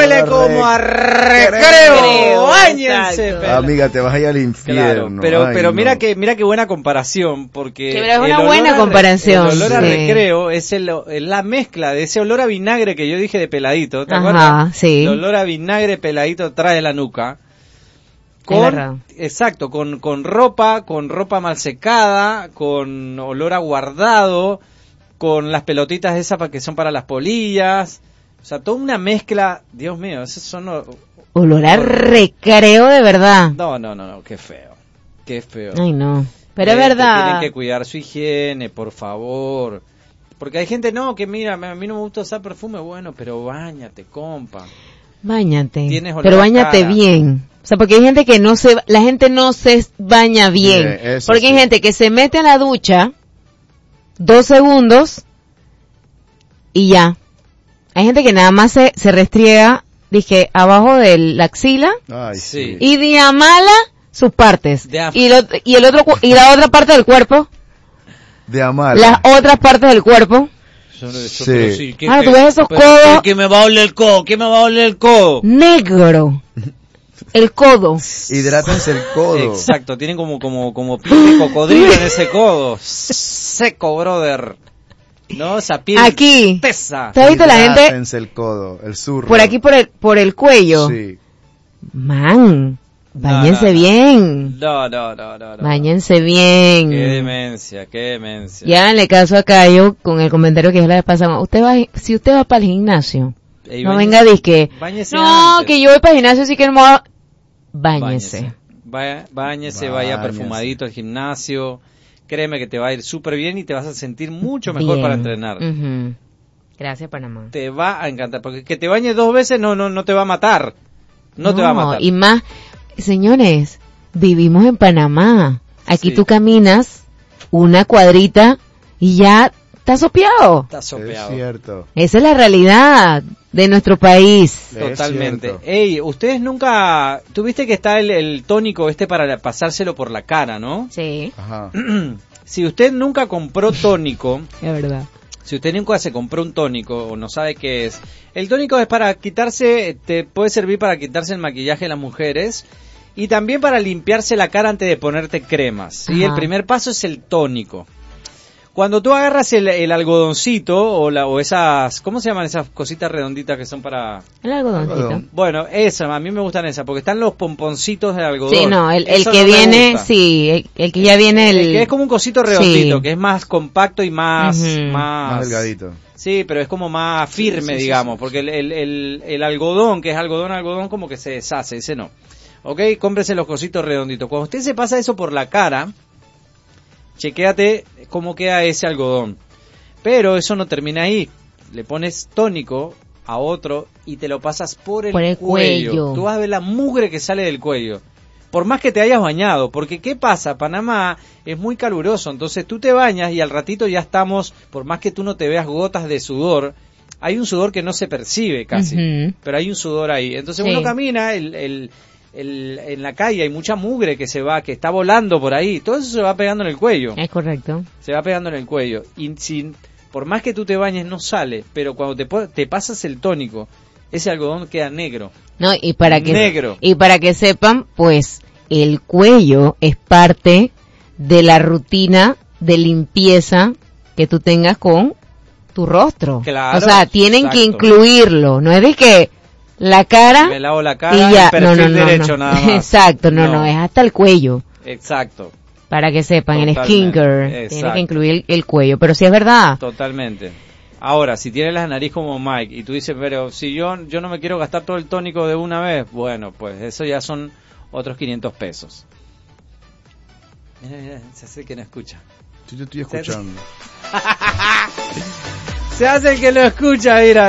huele como a recreo. Báñense. Amiga, te vas a ir al infierno. Claro, pero mira qué buena comparación, porque es una buena comparación. El olor a recreo es la mezcla de ese olor a vinagre que yo dije de peladito, ¿te acuerdas? Sí. El olor a vinagre peladito atrás de la nuca. Exacto, con ropa mal secada, con olor a guardado, con las pelotitas esas que son para las polillas, o sea, toda una mezcla. Dios mío, esos son olor a recreo de verdad. No, qué feo. Ay, no, pero es verdad. Tienen que cuidar su higiene, por favor, porque hay gente que mira, a mí no me gusta usar perfume, bueno, pero báñate, compa. Báñate, pero báñate bien. O sea, porque hay gente que la gente no se baña bien. Porque hay gente que se mete a la ducha 2 segundos y ya. Hay gente que nada más se restriega, dije, abajo de la axila. Ay, sí. Y diamala sus partes. Y la otra parte del cuerpo. Diamala. Las otras partes del cuerpo. Sí. Tú ves esos codos. ¿Qué me va a oler el codo? ¿Qué me va a oler el codo? Negro. El codo. Hidrátense el codo. Exacto, tienen como piel de cocodrilo en ese codo. Seco, brother. No, esa piel aquí. Tesa. ¿Te has visto la gente? Hidrátense el codo, el zurro. Por aquí, por el cuello. Sí. Man, báñense bien. No. Báñense bien. Qué demencia. Y háganle caso a Cayo con el comentario que yo le pasaba. Si usted va para el gimnasio, no venga a decir que que yo voy para el gimnasio, así que no me va. Báñese, vaya perfumadito al gimnasio. Créeme que te va a ir súper bien y te vas a sentir mucho mejor para entrenar. Uh-huh. Gracias, Panamá. Te va a encantar, porque que te bañes 2 veces no te va a matar. No te va a matar. Y más, señores, vivimos en Panamá. Aquí tú caminas una cuadrita y ya estás sopeado. Es cierto. Esa es la realidad de nuestro país. Totalmente. Ey, ustedes nunca... Tuviste que está el tónico para pasárselo por la cara, ¿no? Sí. Ajá. Si usted nunca compró tónico... Es verdad. Si usted nunca se compró un tónico o no sabe qué es, el tónico es para quitarse, te puede servir para quitarse el maquillaje de las mujeres y también para limpiarse la cara antes de ponerte cremas. Y el primer paso es el tónico. Cuando tú agarras el algodoncito o esas, ¿cómo se llaman esas cositas redonditas que son para...? El algodoncito. Bueno, esa, a mí me gustan esas, porque están los pomponcitos del algodón. Sí, no, el que viene, el que ya viene el que es como un cosito redondito, que es más compacto y más delgadito. Sí, pero es como más firme, digamos, porque el algodón, que es algodón, como que se deshace, ese no. ¿Ok? Cómprese los cositos redonditos. Cuando usted se pasa eso por la cara, chequéate cómo queda ese algodón. Pero eso no termina ahí. Le pones tónico a otro y te lo pasas por el cuello. Tú vas a ver la mugre que sale del cuello. Por más que te hayas bañado. Porque ¿qué pasa? Panamá es muy caluroso. Entonces tú te bañas y al ratito ya estamos, por más que tú no te veas gotas de sudor, hay un sudor que no se percibe casi. Pero hay un sudor ahí. Entonces uno camina, en la calle hay mucha mugre que está volando por ahí, todo eso se va pegando en el cuello. Es correcto. Se va pegando en el cuello y por más que tú te bañes no sale, pero cuando te pasas el tónico, ese algodón queda negro. No, y para que sepan, pues el cuello es parte de la rutina de limpieza que tú tengas con tu rostro. Claro, o sea, tienen que incluirlo, no es de que la cara, me lavo la cara y ya, el perfil derecho nada más. Exacto, no, es hasta el cuello. Exacto. Para que sepan, Totalmente. el skincare tiene que incluir el cuello, pero sí es verdad. Totalmente. Ahora, si tienes la nariz como Mike y tú dices, pero si yo no me quiero gastar todo el tónico de una vez, bueno, pues eso ya son otros 500 pesos. Mira, se hace el que no escucha. Sí, yo estoy escuchando. Se hace el que lo escucha, mira.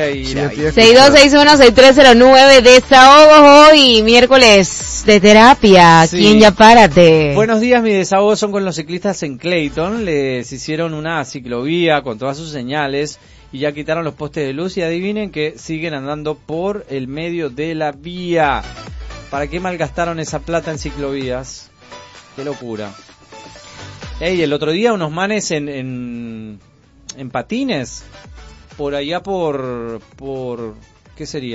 6261-6309, desahogos hoy, miércoles de terapia, sí. ¿Quién ya párate? Buenos días, mis desahogos son con los ciclistas en Clayton, les hicieron una ciclovía con todas sus señales y ya quitaron los postes de luz y adivinen que siguen andando por el medio de la vía. ¿Para qué malgastaron esa plata en ciclovías? Qué locura. El otro día unos manes en patines, por allá por ¿qué sería?